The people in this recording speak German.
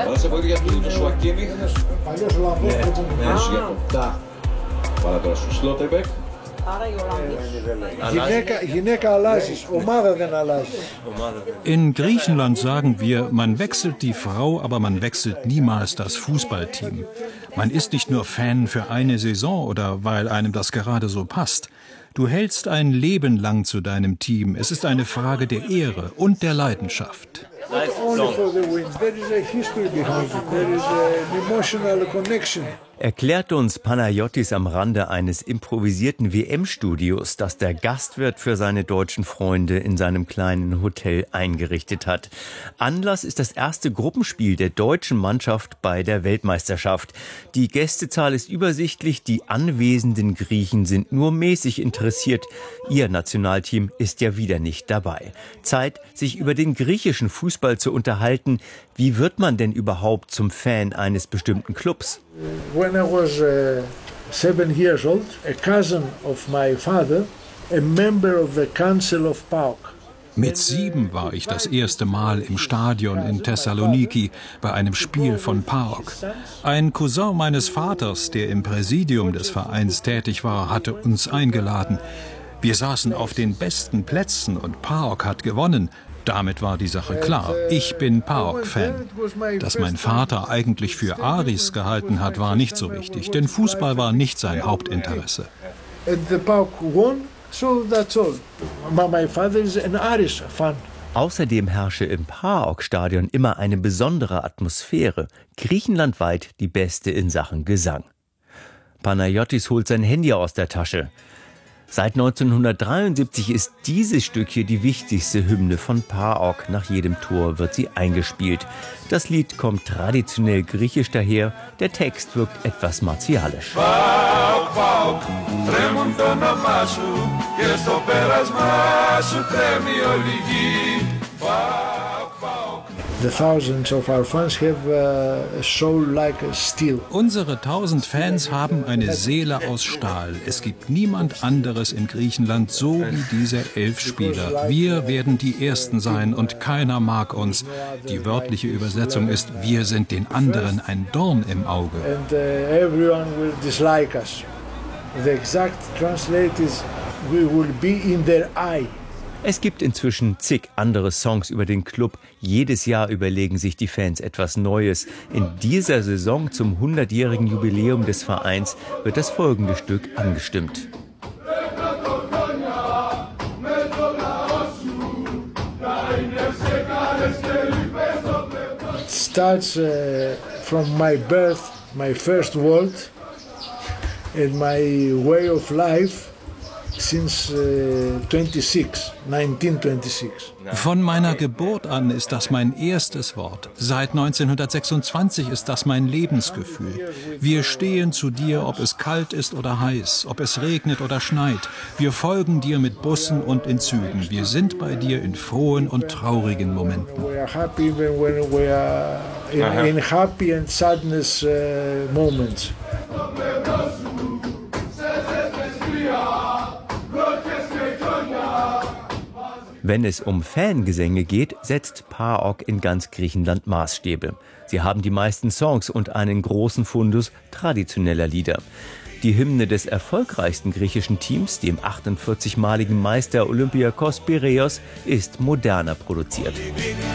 Αλλά σε βοήθεια του Σουακίμι. Παλιός Ολλανδός. Για κοντά. Πάρα τώρα στο Σλότεμπεκ. Γυναίκα αλλάζεις, ομάδα δεν αλλάζεις. In Griechenland sagen wir, man wechselt die Frau, aber man wechselt niemals das Fußballteam. Man ist nicht nur Fan für eine Saison oder weil einem das gerade so passt. Du hältst ein Leben lang zu deinem Team. Es ist eine Frage der Ehre und der Leidenschaft. Not only for the win, there is a history behind it. There is an emotional connection. Erklärt uns Panayotis am Rande eines improvisierten WM-Studios, das der Gastwirt für seine deutschen Freunde in seinem kleinen Hotel eingerichtet hat. Anlass ist das erste Gruppenspiel der deutschen Mannschaft bei der Weltmeisterschaft. Die Gästezahl ist übersichtlich, die anwesenden Griechen sind nur mäßig interessiert. Ihr Nationalteam ist ja wieder nicht dabei. Zeit, sich über den griechischen Fußball zu unterhalten. Wie wird man denn überhaupt zum Fan eines bestimmten Clubs? When I was 7 years old, a cousin of my father, a member of the Council of PAOK. Mit 7 war ich das erste Mal im Stadion in Thessaloniki bei einem Spiel von PAOK. Ein Cousin meines Vaters, der im Präsidium des Vereins tätig war, hatte uns eingeladen. Wir saßen auf den besten Plätzen und PAOK hat gewonnen. Damit war die Sache klar. Ich bin PAOK-Fan. Dass mein Vater eigentlich für Aris gehalten hat, war nicht so wichtig, denn Fußball war nicht sein Hauptinteresse. Außerdem herrsche im PAOK-Stadion immer eine besondere Atmosphäre, griechenlandweit die beste in Sachen Gesang. Panayotis holt sein Handy aus der Tasche. Seit 1973 ist dieses Stück hier die wichtigste Hymne von PAOK. Nach jedem Tor wird sie eingespielt. Das Lied kommt traditionell griechisch daher, der Text wirkt etwas martialisch. PAOK, PAOK, τρέμουν το όνομά σου και στο πέρασμά σου τρέμει όλη γη. PAOK, PAOK. The thousands of our fans have a soul like a steel. Unsere 1000 Fans haben eine Seele aus Stahl. Es gibt niemand anderes in Griechenland so wie diese 11 Spieler. Wir werden die Ersten sein und keiner mag uns. Die wörtliche Übersetzung ist, wir sind den anderen ein Dorn im Auge. And everyone will dislike us. The exact translate is, we will be in their eye. Es gibt inzwischen zig andere Songs über den Club. Jedes Jahr überlegen sich die Fans etwas Neues. In dieser Saison zum 100-jährigen Jubiläum des Vereins wird das folgende Stück angestimmt. It starts from my birth, my first world, and my way of life. Since 1926. Von meiner Geburt an ist das mein erstes Wort. Seit 1926 ist das mein Lebensgefühl. Wir stehen zu dir, ob es kalt ist oder heiß, ob es regnet oder schneit. Wir folgen dir mit Bussen und in Zügen. Wir sind bei dir in frohen und traurigen Momenten. We are happy even when we are in happy and sadness moments. Wenn es um Fangesänge geht, setzt PAOK in ganz Griechenland Maßstäbe. Sie haben die meisten Songs und einen großen Fundus traditioneller Lieder. Die Hymne des erfolgreichsten griechischen Teams, dem 48-maligen Meister Olympiakos Piräus, ist moderner produziert.